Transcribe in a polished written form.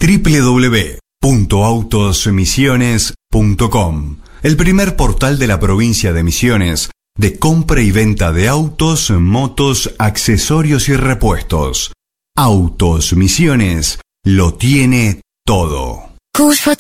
www.autosmisiones.com, el primer portal de la provincia de Misiones de compra y venta de autos, motos, accesorios y repuestos. Autos Misiones lo tiene todo.